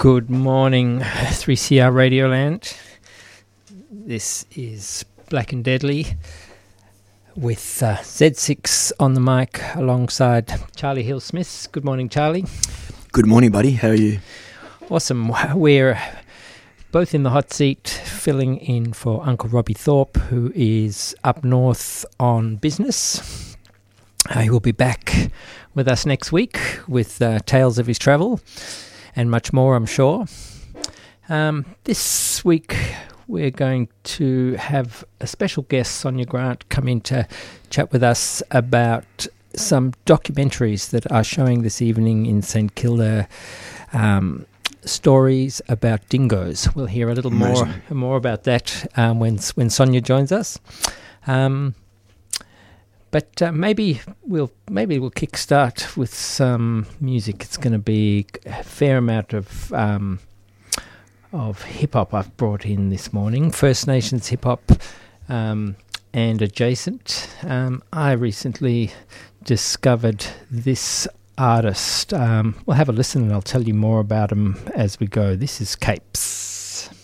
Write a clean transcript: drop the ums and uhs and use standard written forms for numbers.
Good morning, 3CR Radioland. This is Black and Deadly with Z6 on the mic alongside Charlie Hill-Smith. Good morning, Charlie. Good morning, buddy. How are you? Awesome. We're both in the hot seat, filling in for Uncle Robbie Thorpe, who is up north on business. He will be back with us next week with tales of his travel and much more, I'm sure. This week we're going to have a special guest, Sonia Grant, come in to chat with us about some documentaries that are showing this evening in St Kilda, stories about dingoes. We'll hear a little more about that when Sonia joins us. But maybe we'll kickstart with some music. It's going to be a fair amount of hip hop I've brought in this morning. First Nations hip hop and adjacent. I recently discovered this artist. We'll have a listen and I'll tell you more about him as we go. This is Capes.